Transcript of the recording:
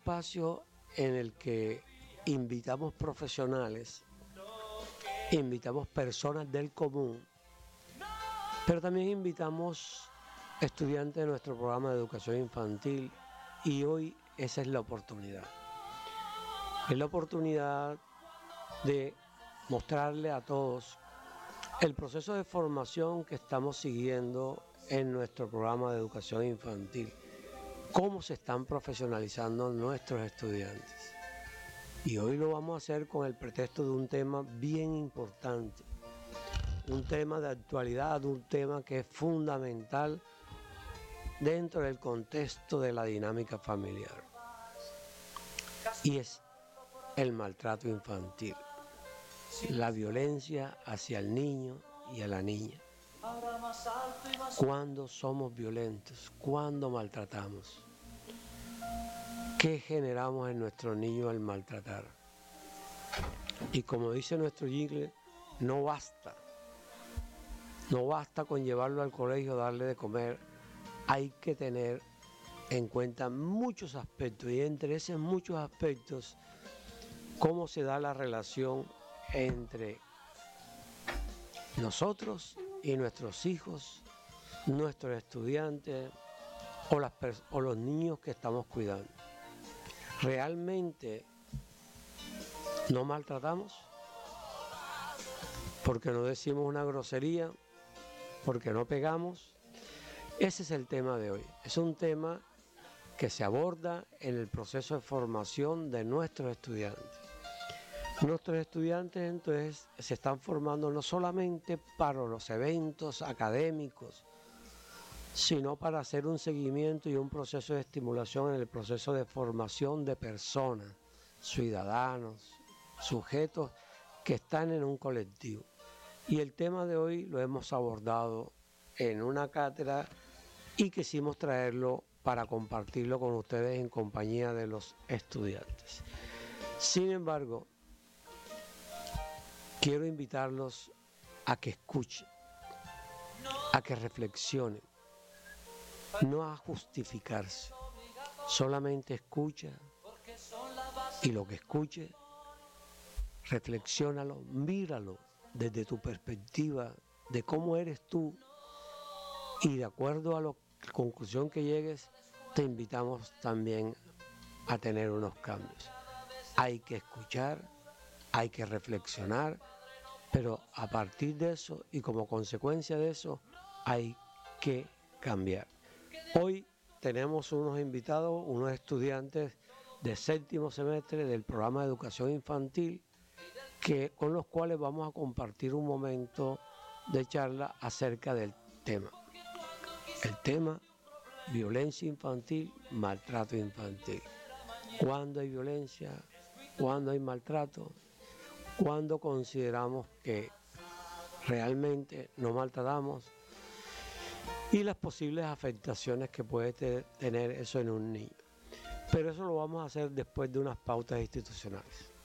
espacio en el que invitamos profesionales, invitamos personas del común, pero también invitamos estudiantes de nuestro programa de educación infantil, y hoy esa es la oportunidad. Es la oportunidad de mostrarle a todos el proceso de formación que estamos siguiendo en nuestro programa de educación infantil, cómo se están profesionalizando nuestros estudiantes. Y hoy lo vamos a hacer con el pretexto de un tema bien importante, un tema de actualidad, un tema que es fundamental dentro del contexto de la dinámica familiar, y es el maltrato infantil, la violencia hacia el niño y a la niña. ¿Cuándo somos violentos? ¿Cuándo maltratamos? ¿Qué generamos en nuestro niño al maltratar? Y como dice nuestro jingle, no basta con llevarlo al colegio, darle de comer. Hay que tener en cuenta muchos aspectos, y entre esos muchos aspectos, cómo se da la relación entre nosotros y nuestros hijos, nuestros estudiantes o los niños que estamos cuidando. ¿Realmente no maltratamos? ¿Porque no decimos una grosería? ¿Porque no pegamos? Ese es el tema de hoy. Es un tema que se aborda en el proceso de formación de nuestros estudiantes. Nuestros estudiantes entonces se están formando no solamente para los eventos académicos, sino para hacer un seguimiento y un proceso de estimulación en el proceso de formación de personas, ciudadanos, sujetos que están en un colectivo. Y el tema de hoy lo hemos abordado en una cátedra y quisimos traerlo para compartirlo con ustedes en compañía de los estudiantes. Sin embargo, quiero invitarlos a que escuchen, a que reflexionen, no a justificarse. Solamente escucha, y lo que escuche, reflexiónalo, míralo desde tu perspectiva de cómo eres tú, y de acuerdo a la conclusión que llegues, te invitamos también a tener unos cambios. Hay que escuchar, hay que reflexionar, pero a partir de eso y como consecuencia de eso hay que cambiar. Hoy tenemos unos invitados, unos estudiantes de séptimo semestre del programa de educación infantil, con los cuales vamos a compartir un momento de charla acerca del tema. El tema: violencia infantil, maltrato infantil. ¿Cuándo hay violencia? ¿Cuándo hay maltrato? ¿Cuándo consideramos que realmente no maltratamos? Y las posibles afectaciones que puede tener eso en un niño. Pero eso lo vamos a hacer después de unas pautas institucionales.